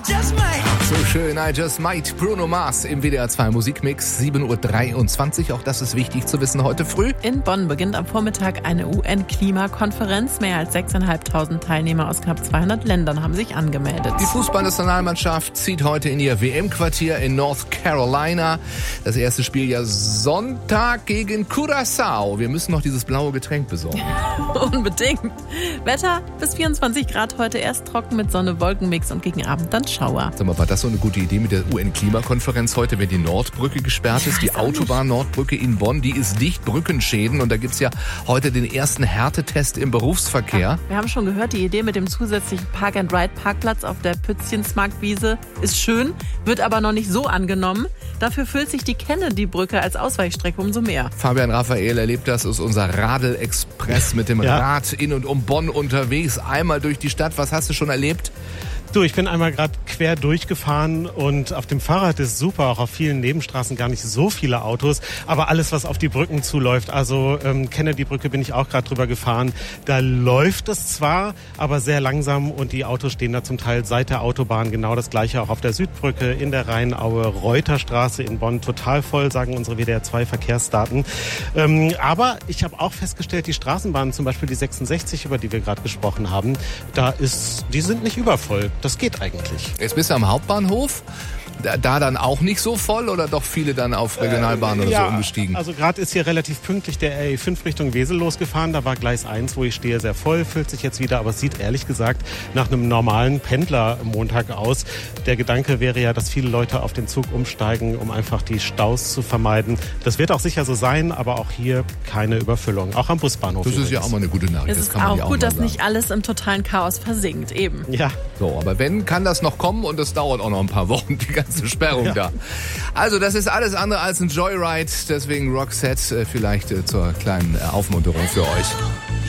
So schön, I Just Might. Bruno Mars im WDR 2 Musikmix, 7.23 Uhr. Auch das ist wichtig zu wissen heute früh. In Bonn beginnt am Vormittag eine UN-Klimakonferenz. Mehr als 6.500 Teilnehmer aus knapp 200 Ländern haben sich angemeldet. Die Fußballnationalmannschaft zieht heute in ihr WM-Quartier in North Carolina. Das erste Spiel ja Sonntag gegen Curaçao. Wir müssen noch dieses blaue Getränk besorgen. Unbedingt. Wetter bis 24 Grad heute, erst trocken mit Sonne, Wolkenmix und gegen Abend dann Schauer. Sag mal, war das so eine gute Idee mit der UN-Klimakonferenz heute, wenn die Nordbrücke gesperrt ist? Die Autobahn-Nordbrücke in Bonn, die ist dicht, Brückenschäden. Und da gibt's ja heute den ersten Härtetest im Berufsverkehr. Ja, wir haben schon gehört, die Idee mit dem zusätzlichen Park-and-Ride-Parkplatz auf der Pützchensmarktwiese ist schön, wird aber noch nicht so angenommen. Dafür füllt sich die Kennedy-Brücke als Ausweichstrecke umso mehr. Fabian Raphael erlebt das, ist unser Radl-Express mit dem Rad in und um Bonn unterwegs. Einmal durch die Stadt. Was hast du schon erlebt? Du, ich bin einmal gerade quer durchgefahren und auf dem Fahrrad ist super, auch auf vielen Nebenstraßen gar nicht so viele Autos, aber alles, was auf die Brücken zuläuft, also Kennedy-Brücke bin ich auch gerade drüber gefahren, da läuft es zwar, aber sehr langsam und die Autos stehen da zum Teil seit der Autobahn, genau das gleiche auch auf der Südbrücke, in der Rheinaue, Reuterstraße in Bonn, total voll, sagen unsere WDR 2 Verkehrsdaten. Aber ich habe auch festgestellt, die Straßenbahnen, zum Beispiel die 66, über die wir gerade gesprochen haben, die sind nicht übervoll. Das geht eigentlich. Jetzt bist du am Hauptbahnhof. Da dann auch nicht so voll oder doch viele dann auf Regionalbahn oder so umgestiegen? Also gerade ist hier relativ pünktlich der RE5 Richtung Wesel losgefahren. Da war Gleis 1, wo ich stehe, sehr voll, füllt sich jetzt wieder. Aber es sieht ehrlich gesagt nach einem normalen Pendlermontag aus. Der Gedanke wäre ja, dass viele Leute auf den Zug umsteigen, um einfach die Staus zu vermeiden. Das wird auch sicher so sein, aber auch hier keine Überfüllung. Auch am Busbahnhof. Das ist ja auch mal eine gute Nachricht. Es ist auch gut, dass nicht alles im totalen Chaos versinkt, eben. Ja. So, aber wenn, kann das noch kommen und das dauert auch noch ein paar Wochen, die ganze Sperrung da. Also das ist alles andere als ein Joyride, deswegen Roxette vielleicht zur kleinen Aufmunterung für euch.